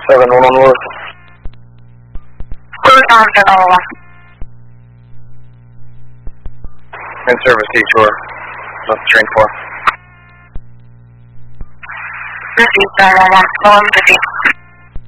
7-1 on Lewis. Cruise on to Iowa. In service detour. Left string 4. Busy, Iowa. 1 busy.